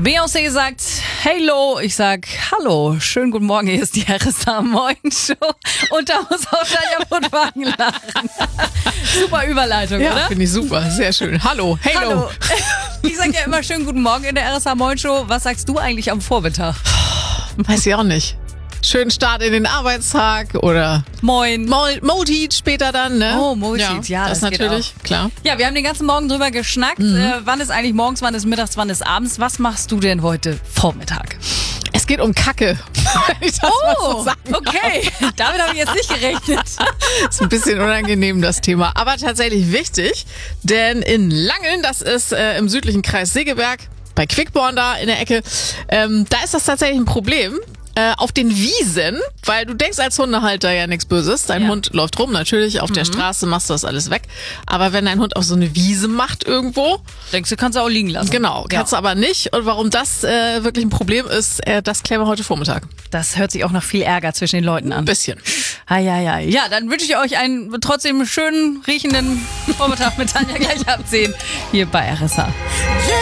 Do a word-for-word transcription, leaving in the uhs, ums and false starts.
Beyoncé sagt Hello, ich sag Hallo, schönen guten Morgen, hier ist die R S A Morgen Show und da muss auch Tanja Budwagen lachen. Super Überleitung, Ja, oder? finde ich super, sehr schön. Hallo, hello. Hallo. Ich sag ja immer schönen guten Morgen in der R S A Morgen Show. Was sagst du eigentlich am Vormittag? Weiß ich auch nicht. Schönen Start in den Arbeitstag oder Moin. Mol- Motit später dann, ne? Oh, Motit, ja, das, das geht natürlich, klar. Ja, wir haben den ganzen Morgen drüber geschnackt. Mhm. Äh, wann ist eigentlich morgens, wann ist mittags, wann ist abends? Was machst du denn heute Vormittag? Es geht um Kacke. Wenn ich das mal so sagen darf. okay. Damit habe ich jetzt nicht gerechnet. Ist ein bisschen unangenehm, das Thema. Aber tatsächlich wichtig, denn in Langeln, das ist äh, im südlichen Kreis Segeberg, bei Quickborn da in der Ecke, ähm, da ist das tatsächlich ein Problem. Äh, auf den Wiesen, weil du denkst als Hundehalter ja nichts Böses. Dein Ja. Hund läuft rum, natürlich, auf der Straße machst du das alles weg. Aber wenn dein Hund auf so eine Wiese macht irgendwo, Denkst du, kannst du auch liegen lassen. genau, kannst du aber nicht. Und warum das äh, wirklich ein Problem ist, äh, das klären wir heute Vormittag. Das hört sich auch nach viel Ärger zwischen den Leuten an. Ein bisschen. Ah, ja, ja. Ja, dann wünsche ich euch einen trotzdem schönen, riechenden Vormittag mit Tanja gleich ab zehn hier bei R S A.